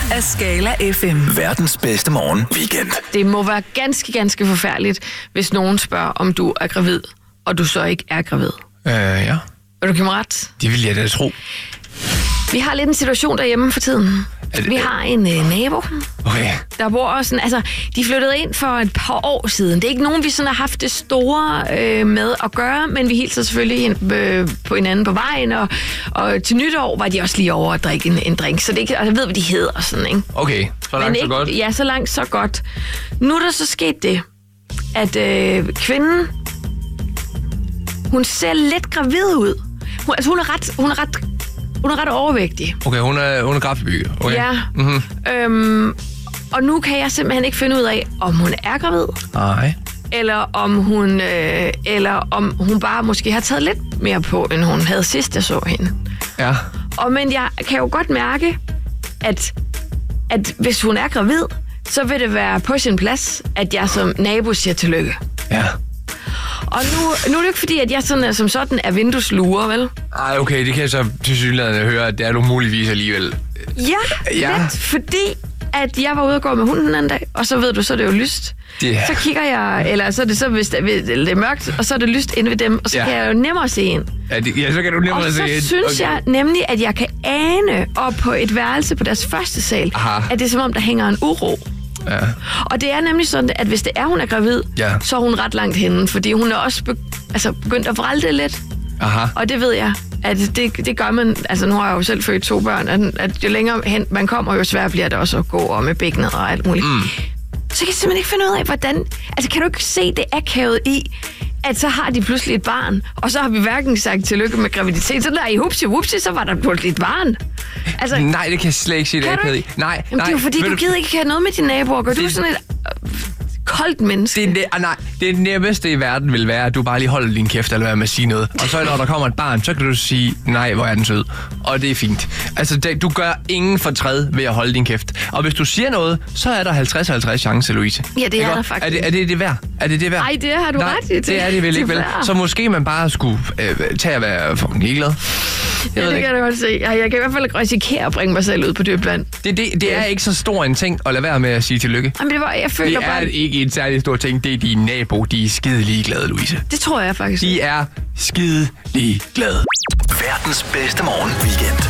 af Skala FM. Verdens bedste morgen weekend. Det må være ganske, ganske forfærdeligt, hvis nogen spørger, om du er gravid, og du så ikke er gravid. Ja. Vil du give mig ret? Det vil jeg da tro. Vi har lidt en situation derhjemme for tiden. Vi har en nabo, Okay. der bor sådan, altså, de flyttede ind for et par år siden. Det er ikke nogen, vi sådan har haft det store med at gøre, men vi hilser selvfølgelig på hinanden på vejen, og til nytår var de også lige over at drikke en drink, så det ikke, altså, jeg ved, hvad de hedder og sådan, ikke? Okay, så langt så godt. Ja, så langt så godt. Nu er der så sket det, at kvinden, hun ser lidt gravid ud. Hun er ret overvægtig. Okay, hun er kraftig. Okay. Ja. Mm-hmm. Og nu kan jeg simpelthen ikke finde ud af, om hun er gravid, Nej. eller om hun bare måske har taget lidt mere på, end hun havde sidst, jeg så hende. Ja. Men jeg kan jo godt mærke, at hvis hun er gravid, så vil det være på sin plads, at jeg som nabo siger tillykke. Ja. Og nu er det ikke fordi, at jeg som sådan er vinduesluger, vel? Ej, okay, det kan jeg så til synligheden høre, at det er du muligvis alligevel. Ja, lidt, fordi at jeg var ude og gå med hunden den anden dag, og så ved du, så er det jo lyst. Så kigger jeg, eller så er det så, hvis det er mørkt, og så er det lyst inde ved dem, og så kan jeg jo nemmere se ind. Ja, så kan du nemmere se ind. Og så synes jeg nemlig, at jeg kan ane op på et værelse på deres første sal, at det er som om, der hænger en uro. Ja. Og det er nemlig sådan, at hvis det er, hun er gravid, så er hun ret langt henne, fordi hun er også begyndt at vralde lidt. Aha. Og det ved jeg, at det gør man, altså nu har jeg jo selv født 2 børn, at jo længere hen man kommer, jo sværere bliver det også at gå og med bækkenet og alt muligt. Så kan jeg simpelthen ikke finde ud af, hvordan, altså kan du ikke se det akavet i, at så har de pludselig et barn, og så har vi hverken sagt tillykke med graviditet, så der i hupsi, så var der pludselig et barn. Altså, nej, det kan jeg slet ikke se det akavet i. Nej. Jamen, det er jo fordi, du gider ikke have noget med dine naboer. Gør du sådan et koldt menneske? Det nemmeste i verden vil være, at du bare lige holder din kæft eller være med at sige noget. Og så når der kommer et barn, så kan du sige, nej, hvor er den sød. Og det er fint. Altså, du gør ingen fortræd ved at holde din kæft. Og hvis du siger noget, så er der 50-50 chance, Louise. Ja, det er der faktisk. Er det værd? Er det værd? Nej, det har du ret i. Det er det vel ikke vel. Så måske man bare skulle tage at være fucking ligeglad. Ja, det kan jeg godt se. Jeg kan i hvert fald risikere at bringe mig selv ud på dybt vand. Det er ikke så stor en ting at lade være med at sige tillykke. Jamen, jeg føler bare... Det er ikke en særlig stor ting. Det er dine nabo. De er skide ligeglade, Louise. Det tror jeg faktisk. De er skide ligeglade. Verdens bedste morgen weekend.